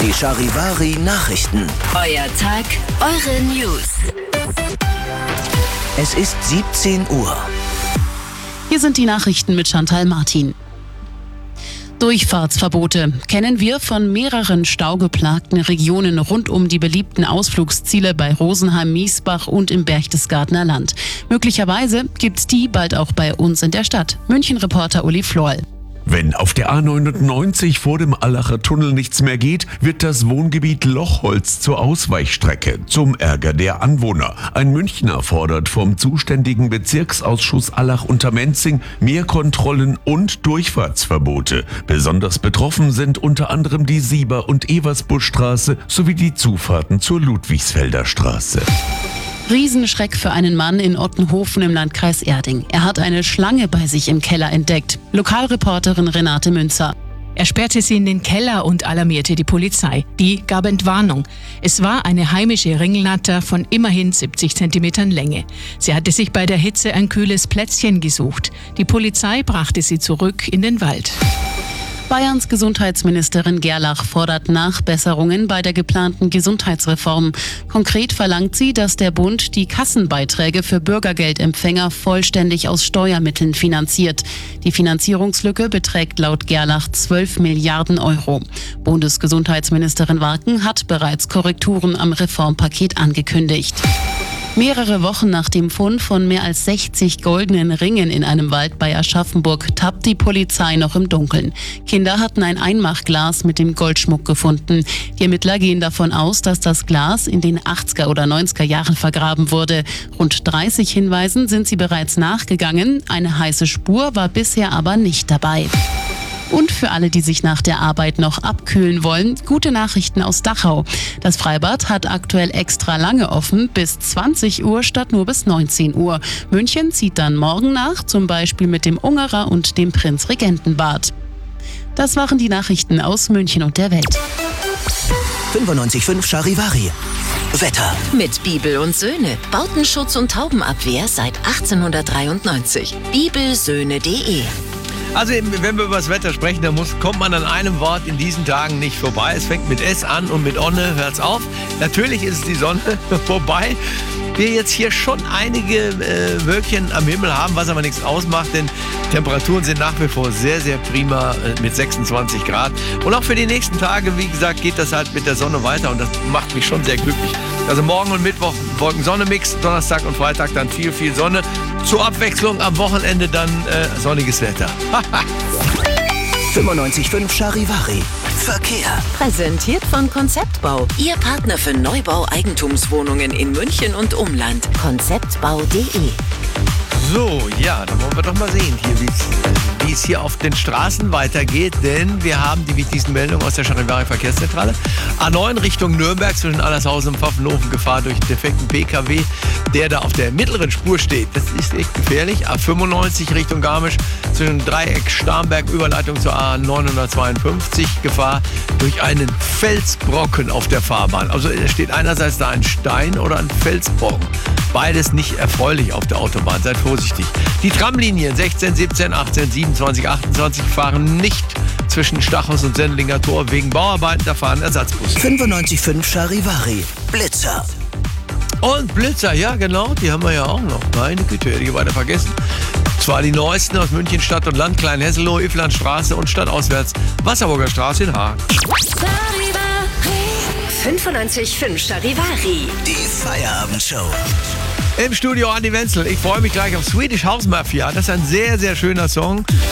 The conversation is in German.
Die Charivari Nachrichten. Euer Tag, eure News. Es ist 17 Uhr. Hier sind die Nachrichten mit Chantal Martin. Durchfahrtsverbote kennen wir von mehreren staugeplagten Regionen rund um die beliebten Ausflugsziele bei Rosenheim, Miesbach und im Berchtesgadener Land. Möglicherweise gibt's die bald auch bei uns in der Stadt. München-Reporter Uli Florl. Wenn auf der A99 vor dem Allacher Tunnel nichts mehr geht, wird das Wohngebiet Lochholz zur Ausweichstrecke, zum Ärger der Anwohner. Ein Münchner fordert vom zuständigen Bezirksausschuss Allach-Untermenzing mehr Kontrollen und Durchfahrtsverbote. Besonders betroffen sind unter anderem die Sieber- und Eversbuschstraße sowie die Zufahrten zur Ludwigsfelder Straße. Riesenschreck für einen Mann in Ottenhofen im Landkreis Erding. Er hat eine Schlange bei sich im Keller entdeckt. Lokalreporterin Renate Münzer. Er sperrte sie in den Keller und alarmierte die Polizei. Die gab Entwarnung. Es war eine heimische Ringelnatter von immerhin 70 Zentimetern Länge. Sie hatte sich bei der Hitze ein kühles Plätzchen gesucht. Die Polizei brachte sie zurück in den Wald. Bayerns Gesundheitsministerin Gerlach fordert Nachbesserungen bei der geplanten Gesundheitsreform. Konkret verlangt sie, dass der Bund die Kassenbeiträge für Bürgergeldempfänger vollständig aus Steuermitteln finanziert. Die Finanzierungslücke beträgt laut Gerlach 12 Milliarden Euro. Bundesgesundheitsministerin Warken hat bereits Korrekturen am Reformpaket angekündigt. Mehrere Wochen nach dem Fund von mehr als 60 goldenen Ringen in einem Wald bei Aschaffenburg tappt die Polizei noch im Dunkeln. Kinder hatten ein Einmachglas mit dem Goldschmuck gefunden. Die Ermittler gehen davon aus, dass das Glas in den 80er oder 90er Jahren vergraben wurde. Rund 30 Hinweisen sind sie bereits nachgegangen. Eine heiße Spur war bisher aber nicht dabei. Und für alle, die sich nach der Arbeit noch abkühlen wollen, gute Nachrichten aus Dachau. Das Freibad hat aktuell extra lange offen, bis 20 Uhr statt nur bis 19 Uhr. München zieht dann morgen nach, zum Beispiel mit dem Ungerer und dem Prinzregentenbad. Das waren die Nachrichten aus München und der Welt. 95.5 Charivari. Wetter. Mit Bibel und Söhne. Bautenschutz und Taubenabwehr seit 1893. Bibelsöhne.de. Also wenn wir über das Wetter sprechen, dann kommt man an einem Wort in diesen Tagen nicht vorbei. Es fängt mit S an und mit Onne hört's auf. Natürlich ist es die Sonne, wobei wir jetzt hier schon einige Wölkchen am Himmel haben, was aber nichts ausmacht, denn Temperaturen sind nach wie vor sehr, sehr prima mit 26 Grad. Und auch für die nächsten Tage, wie gesagt, geht das halt mit der Sonne weiter und das macht mich schon sehr glücklich. Also morgen und Mittwoch Wolken-Sonne-Mix, Donnerstag und Freitag dann viel, viel Sonne. Zur Abwechslung am Wochenende dann sonniges Wetter. 95.5 Charivari. Verkehr. Präsentiert von Konzeptbau. Ihr Partner für Neubau Eigentumswohnungen in München und Umland. Konzeptbau.de. So, ja, dann wollen wir doch mal sehen, hier, wie es hier auf den Straßen weitergeht, denn wir haben die wichtigsten Meldungen aus der Charivari Verkehrszentrale. A9 Richtung Nürnberg zwischen Allershausen und Pfaffenhofen, Gefahr durch defekten PKW, der da auf der mittleren Spur steht. Das ist echt gefährlich. A95 Richtung Garmisch zwischen Dreieck Starnberg, Überleitung zur A952, Gefahr durch einen Felsbrocken auf der Fahrbahn. Also da steht einerseits da ein Stein oder ein Felsbrocken. Beides nicht erfreulich auf der Autobahn. Seid vorsichtig. Die Tramlinien 16, 17, 18, 27, 28 fahren nicht zwischen Stachus und Sendlinger Tor wegen Bauarbeiten. Da fahren Ersatzbusse. 95.5 Charivari. Blitzer. Und Blitzer, ja genau, die haben wir ja auch noch. Meine Güte, hätte ich weiter vergessen. Zwar die neuesten aus München Stadt und Land, Klein-Hesselow, Ifflandstraße und stadtauswärts Wasserburger Straße in Hagen. 95.5 Charivari. Die Feierabendshow. Im Studio Andi Wenzel. Ich freue mich gleich auf Swedish House Mafia. Das ist ein sehr, sehr schöner Song.